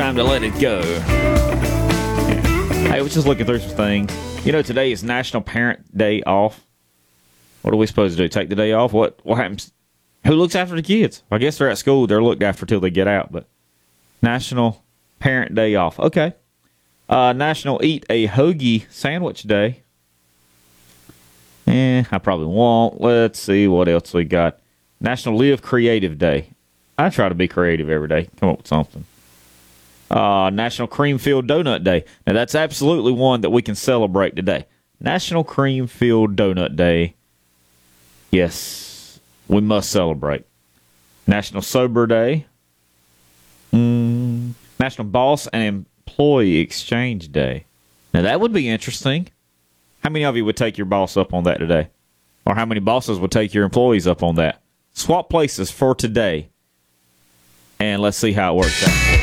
time to let it go. Hey, I was just looking through some things. You know, today is National Parent Day off. What are we supposed to do? Take the day off? What happens? Who looks after the kids? I guess they're at school. They're looked after till they get out. But National Parent Day off. Okay. National Eat a Hoagie Sandwich Day. I probably won't. Let's see what else we got. National Live Creative Day. I try to be creative every day. Come up with something. National Cream Filled Donut Day. Now, that's absolutely one that we can celebrate today. National Cream Filled Donut Day. Yes, we must celebrate. National Sober Day. National Boss and Employee Exchange Day. Now, that would be interesting. How many of you would take your boss up on that today? Or how many bosses would take your employees up on that? Swap places for today. And let's see how it works out.